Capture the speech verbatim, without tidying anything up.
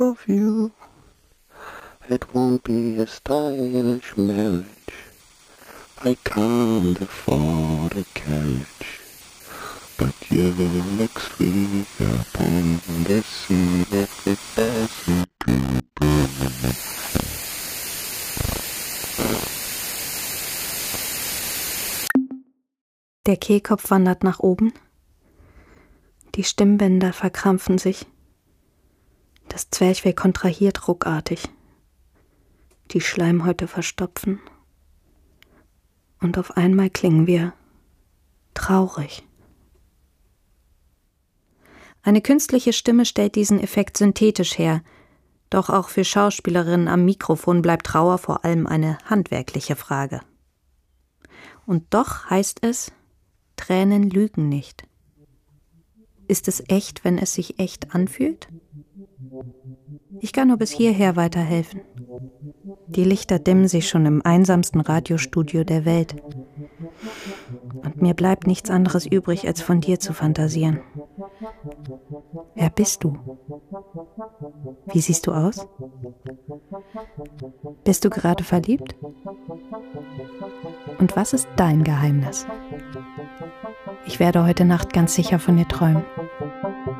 of you. It won't be a stylish marriage. I can't afford a carriage. But you look sweet upon the scene if it doesn't go. Der Kehlkopf wandert nach oben. Die Stimmbänder verkrampfen sich. Das Zwerchfell kontrahiert ruckartig. Die Schleimhäute verstopfen. Und auf einmal klingen wir traurig. Eine künstliche Stimme stellt diesen Effekt synthetisch her. Doch auch für Schauspielerinnen am Mikrofon bleibt Trauer vor allem eine handwerkliche Frage. Und doch heißt es, Tränen lügen nicht. Ist es echt, wenn es sich echt anfühlt? Ich kann nur bis hierher weiterhelfen. Die Lichter dimmen sich schon im einsamsten Radiostudio der Welt. Und mir bleibt nichts anderes übrig, als von dir zu fantasieren. Wer bist du? Wie siehst du aus? Bist du gerade verliebt? Und was ist dein Geheimnis? Ich werde heute Nacht ganz sicher von dir träumen.